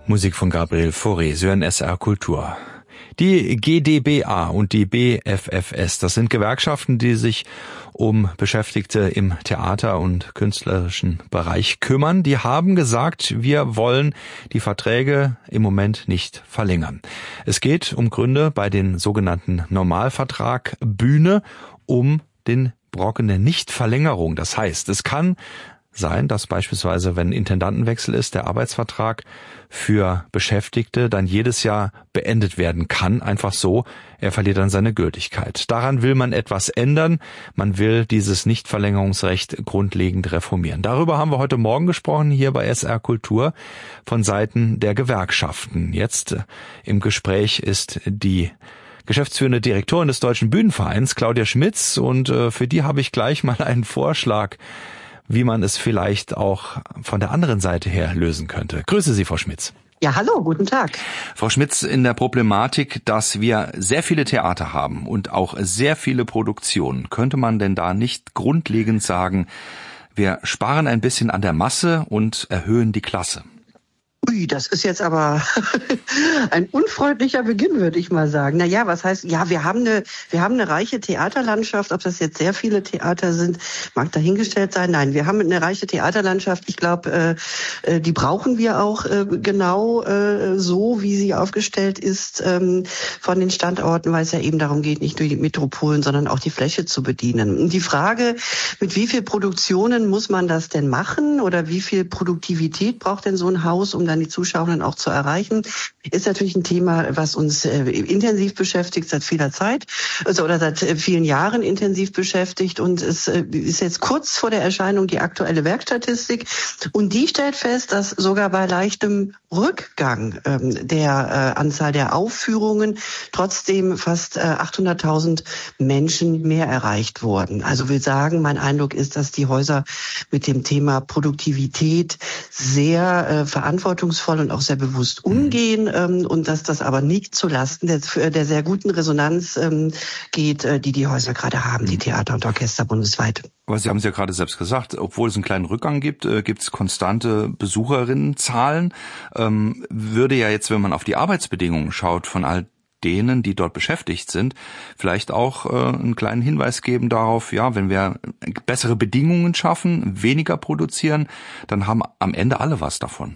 Musik von Gabriel Fauré, Sie hören SR Kultur. Die GdBA und die BFFS, das sind Gewerkschaften, die sich um Beschäftigte im Theater- und künstlerischen Bereich kümmern. Die haben gesagt, wir wollen die Verträge im Moment nicht verlängern. Es geht um Gründe bei den sogenannten Normalvertrag Bühne, um den Brocken der Nichtverlängerung. Das heißt, es kann sein, dass beispielsweise, wenn Intendantenwechsel ist, der Arbeitsvertrag für Beschäftigte dann jedes Jahr beendet werden kann, einfach so. Er verliert dann seine Gültigkeit. Daran will man etwas ändern. Man will dieses Nichtverlängerungsrecht grundlegend reformieren. Darüber haben wir heute Morgen gesprochen, hier bei SR Kultur, von Seiten der Gewerkschaften. Jetzt im Gespräch ist die geschäftsführende Direktorin des Deutschen Bühnenvereins, Claudia Schmitz, und für die habe ich gleich mal einen Vorschlag, wie man es vielleicht auch von der anderen Seite her lösen könnte. Grüße Sie, Frau Schmitz. Ja, hallo, guten Tag. Frau Schmitz, in der Problematik, dass wir sehr viele Theater haben und auch sehr viele Produktionen, könnte man denn da nicht grundlegend sagen, wir sparen ein bisschen an der Masse und erhöhen die Klasse? Ui, das ist jetzt aber ein unfreundlicher Beginn, würde ich mal sagen. Na ja, was heißt, ja, wir haben eine reiche Theaterlandschaft. Ob das jetzt sehr viele Theater sind, mag dahingestellt sein. Nein, wir haben eine reiche Theaterlandschaft. Ich glaube, die brauchen wir auch genau so, wie sie aufgestellt ist von den Standorten, weil es ja eben darum geht, nicht nur die Metropolen, sondern auch die Fläche zu bedienen. Und die Frage, mit wie viel Produktionen muss man das denn machen oder wie viel Produktivität braucht denn so ein Haus, um dann die Zuschauerinnen auch zu erreichen, ist natürlich ein Thema, was uns intensiv beschäftigt seit vieler Zeit, also oder seit vielen Jahren intensiv beschäftigt, und es ist jetzt kurz vor der Erscheinung die aktuelle Werkstatistik, und die stellt fest, dass sogar bei leichtem Rückgang der Anzahl der Aufführungen trotzdem fast 800.000 Menschen mehr erreicht wurden. Also will sagen, mein Eindruck ist, dass die Häuser mit dem Thema Produktivität sehr verantwortungsvoll und auch sehr bewusst umgehen, und dass das aber nicht zulasten der sehr guten Resonanz geht, die Häuser gerade haben, die Theater und Orchester bundesweit. Aber Sie haben es ja gerade selbst gesagt, obwohl es einen kleinen Rückgang gibt, gibt es konstante Besucherinnenzahlen. Würde ja jetzt, wenn man auf die Arbeitsbedingungen schaut von all denen, die dort beschäftigt sind, vielleicht auch einen kleinen Hinweis geben darauf, ja, wenn wir bessere Bedingungen schaffen, weniger produzieren, dann haben am Ende alle was davon.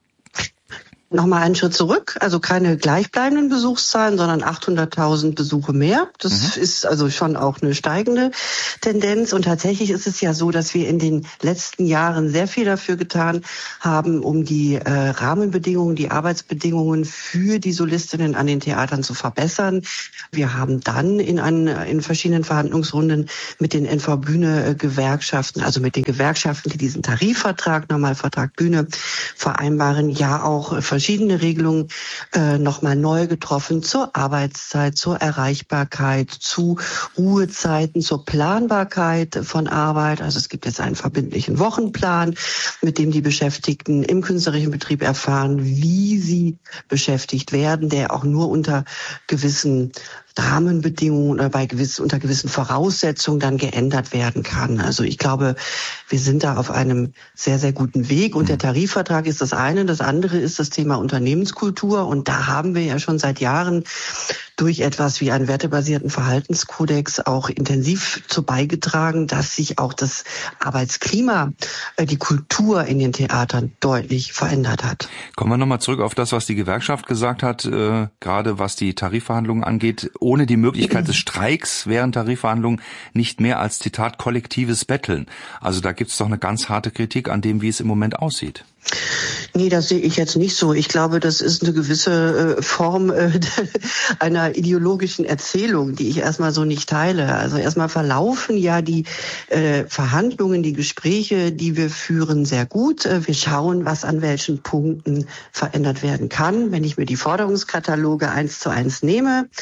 Nochmal einen Schritt zurück, also keine gleichbleibenden Besuchszahlen, sondern 800.000 Besuche mehr. Das ist also schon auch eine steigende Tendenz. Und tatsächlich ist es ja so, dass wir in den letzten Jahren sehr viel dafür getan haben, um die Rahmenbedingungen, die Arbeitsbedingungen für die Solistinnen an den Theatern zu verbessern. Wir haben dann in verschiedenen Verhandlungsrunden mit den NV Bühne Gewerkschaften, also mit den Gewerkschaften, die diesen Tarifvertrag, Normalvertrag Bühne vereinbaren, ja auch verschiedene Regelungen nochmal neu getroffen zur Arbeitszeit, zur Erreichbarkeit, zu Ruhezeiten, zur Planbarkeit von Arbeit. Also es gibt jetzt einen verbindlichen Wochenplan, mit dem die Beschäftigten im künstlerischen Betrieb erfahren, wie sie beschäftigt werden, der auch nur unter gewissen Rahmenbedingungen oder unter gewissen Voraussetzungen dann geändert werden kann. Also ich glaube, wir sind da auf einem sehr, sehr guten Weg. Und der Tarifvertrag ist das eine. Das andere ist das Thema Unternehmenskultur. Und da haben wir ja schon seit Jahren durch etwas wie einen wertebasierten Verhaltenskodex auch intensiv zu beigetragen, dass sich auch das Arbeitsklima, die Kultur in den Theatern deutlich verändert hat. Kommen wir nochmal zurück auf das, was die Gewerkschaft gesagt hat, gerade was die Tarifverhandlungen angeht. Ohne die Möglichkeit des Streiks wären Tarifverhandlungen nicht mehr als, Zitat, kollektives Betteln. Also da gibt es doch eine ganz harte Kritik an dem, wie es im Moment aussieht. Nee, das sehe ich jetzt nicht so. Ich glaube, das ist eine gewisse Form einer ideologischen Erzählung, die ich erstmal so nicht teile. Also erstmal verlaufen ja die Verhandlungen, die Gespräche, die wir führen, sehr gut. Wir schauen, was an welchen Punkten verändert werden kann. Wenn ich mir die Forderungskataloge 1:1 nehme,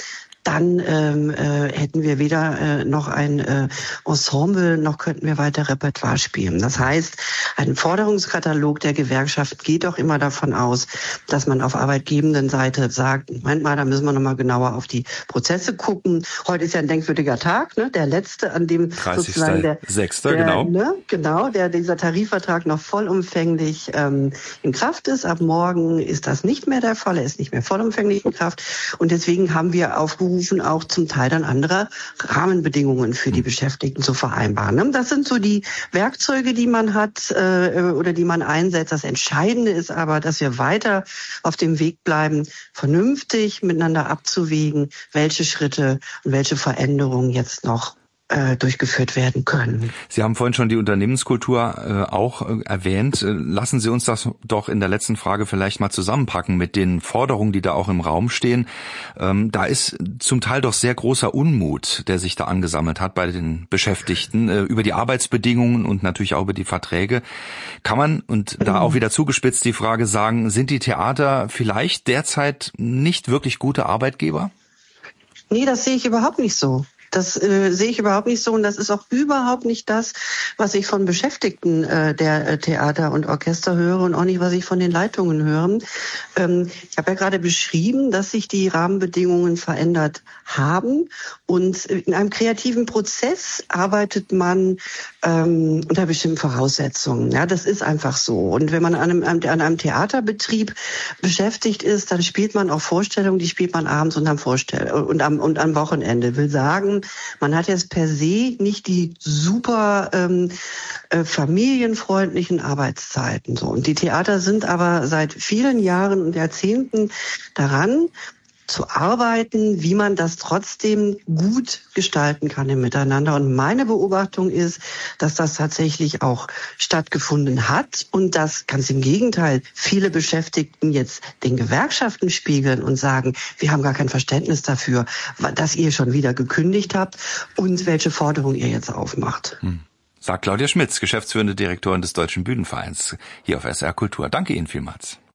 dann hätten wir weder noch ein Ensemble, noch könnten wir weiter Repertoire spielen. Das heißt, ein Forderungskatalog der Gewerkschaft geht doch immer davon aus, dass man auf arbeitgebenden Seite sagt, Moment mal, da müssen wir nochmal genauer auf die Prozesse gucken. Heute ist ja ein denkwürdiger Tag, ne? Der letzte, an dem sozusagen dieser Tarifvertrag noch vollumfänglich in Kraft ist. Ab morgen ist das nicht mehr der Fall, er ist nicht mehr vollumfänglich in Kraft. Und deswegen haben wir aufgerufen, auch zum Teil dann andere Rahmenbedingungen für die Beschäftigten zu vereinbaren. Ne? Das sind so die Werkzeuge, die man hat oder die man einsetzt. Das Entscheidende ist aber, dass wir weiter auf dem Weg bleiben, vernünftig miteinander abzuwägen, welche Schritte und welche Veränderungen jetzt noch durchgeführt werden können. Sie haben vorhin schon die Unternehmenskultur auch erwähnt. Lassen Sie uns das doch in der letzten Frage vielleicht mal zusammenpacken mit den Forderungen, die da auch im Raum stehen. Da ist zum Teil doch sehr großer Unmut, der sich da angesammelt hat bei den Beschäftigten über die Arbeitsbedingungen und natürlich auch über die Verträge. Kann man, und da auch wieder zugespitzt die Frage sagen, sind die Theater vielleicht derzeit nicht wirklich gute Arbeitgeber? Nee, das sehe ich überhaupt nicht so. Das sehe ich überhaupt nicht so und das ist auch überhaupt nicht das, was ich von Beschäftigten der Theater und Orchester höre und auch nicht, was ich von den Leitungen höre. Ich habe ja gerade beschrieben, dass sich die Rahmenbedingungen verändert haben und in einem kreativen Prozess arbeitet man unter bestimmten Voraussetzungen. Ja, das ist einfach so. Und wenn man an einem Theaterbetrieb beschäftigt ist, dann spielt man auch Vorstellungen, die spielt man abends und am Wochenende. Will sagen, man hat jetzt per se nicht die super familienfreundlichen Arbeitszeiten. So. Und die Theater sind aber seit vielen Jahren und Jahrzehnten daran, zu arbeiten, wie man das trotzdem gut gestalten kann im Miteinander. Und meine Beobachtung ist, dass das tatsächlich auch stattgefunden hat und dass ganz im Gegenteil viele Beschäftigten jetzt den Gewerkschaften spiegeln und sagen, wir haben gar kein Verständnis dafür, dass ihr schon wieder gekündigt habt und welche Forderungen ihr jetzt aufmacht. Sagt Claudia Schmitz, geschäftsführende Direktorin des Deutschen Bühnenvereins hier auf SR Kultur. Danke Ihnen vielmals.